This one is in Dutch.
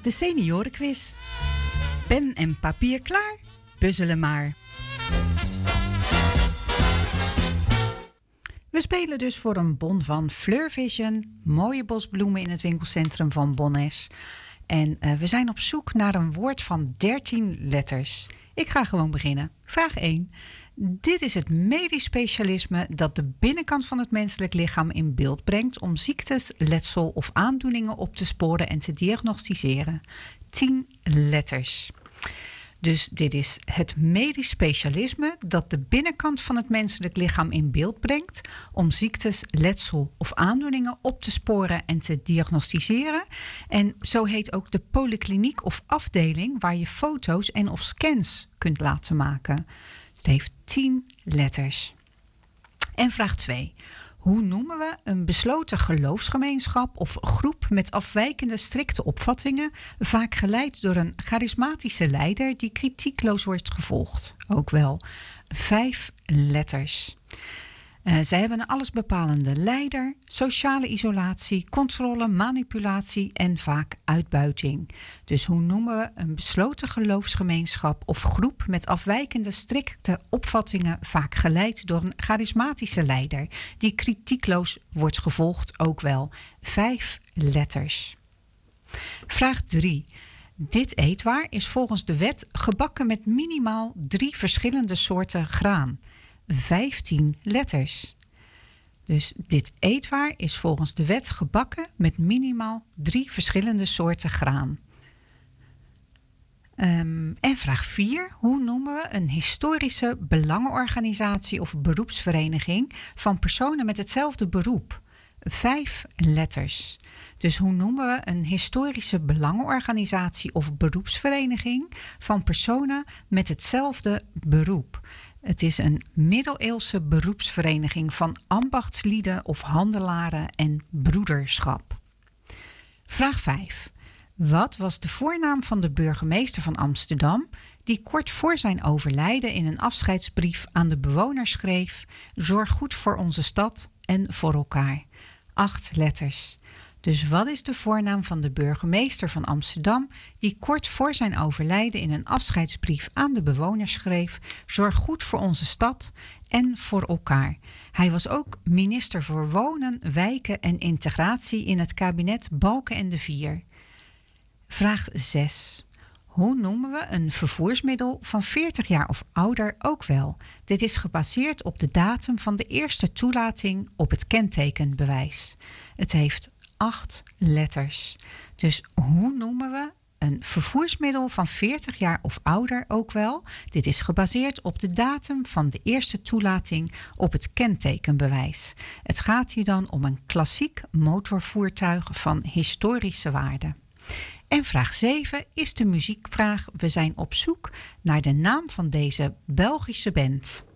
De seniorenquiz. Pen en papier klaar? Puzzelen maar. We spelen dus voor een bon van Fleur Vision. Mooie bosbloemen in het winkelcentrum van Bonnes. En we zijn op zoek naar een woord van 13 letters. Ik ga gewoon beginnen. Vraag 1. Dit is het medisch specialisme dat de binnenkant van het menselijk lichaam in beeld brengt om ziektes, letsel of aandoeningen op te sporen en te diagnosticeren. 10 letters. Dus dit is het medisch specialisme dat de binnenkant van het menselijk lichaam in beeld brengt om ziektes, letsel of aandoeningen op te sporen en te diagnosticeren. En zo heet ook de polykliniek of afdeling waar je foto's en of scans kunt laten maken. Het heeft 10 letters. En vraag 2. Hoe noemen we een besloten geloofsgemeenschap of groep met afwijkende strikte opvattingen, vaak geleid door een charismatische leider die kritiekloos wordt gevolgd? Ook wel 5 letters. Zij hebben een allesbepalende leider, sociale isolatie, controle, manipulatie en vaak uitbuiting. Dus hoe noemen we een besloten geloofsgemeenschap of groep met afwijkende strikte opvattingen, vaak geleid door een charismatische leider die kritiekloos wordt gevolgd? Ook wel 5 letters. Vraag 3. Dit eetwaar is volgens de wet gebakken met minimaal 3 verschillende soorten graan. 15 letters. Dus dit eetwaar is volgens de wet gebakken met minimaal 3 verschillende soorten graan. En vraag 4. Hoe noemen we een historische belangenorganisatie of beroepsvereniging van personen met hetzelfde beroep? 5 letters. Dus hoe noemen we een historische belangenorganisatie of beroepsvereniging van personen met hetzelfde beroep? Het is een middeleeuwse beroepsvereniging van ambachtslieden of handelaren en broederschap. Vraag 5. Wat was de voornaam van de burgemeester van Amsterdam die kort voor zijn overlijden in een afscheidsbrief aan de bewoners schreef: zorg goed voor onze stad en voor elkaar? 8 letters. Dus wat is de voornaam van de burgemeester van Amsterdam die kort voor zijn overlijden in een afscheidsbrief aan de bewoners schreef: zorg goed voor onze stad en voor elkaar? Hij was ook minister voor Wonen, Wijken en Integratie in het kabinet Balkenende 4. Vraag 6. Hoe noemen we een vervoersmiddel van 40 jaar of ouder ook wel? Dit is gebaseerd op de datum van de eerste toelating op het kentekenbewijs. Het heeft 8 letters. Dus hoe noemen we een vervoersmiddel van 40 jaar of ouder ook wel? Dit is gebaseerd op de datum van de eerste toelating op het kentekenbewijs. Het gaat hier dan om een klassiek motorvoertuig van historische waarde. En vraag 7 is de muziekvraag. We zijn op zoek naar de naam van deze Belgische band.